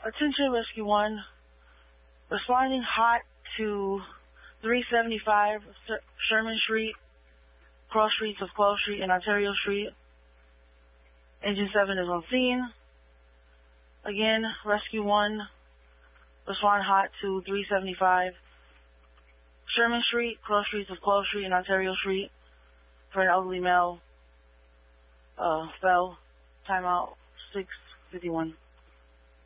Attention Rescue 1. Responding hot to 375 Sherman Street, cross streets of Quell Street and Ontario Street. Engine 7 is on scene. Again, Rescue 1. Respond hot to 375 Sherman Street, cross streets of Quell Street and Ontario Street for an elderly male. Fell. Timeout 6:51.